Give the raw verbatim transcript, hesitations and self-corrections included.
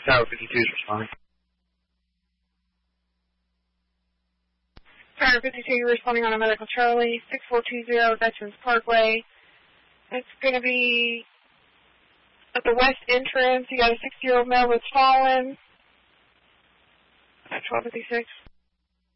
Tower fifty-two is responding. Tower fifty-two, you're responding on a medical Charlie, six four two zero Veterans Parkway. It's going to be at the west entrance. You got a sixty-year-old male that's fallen. twelve fifty-six.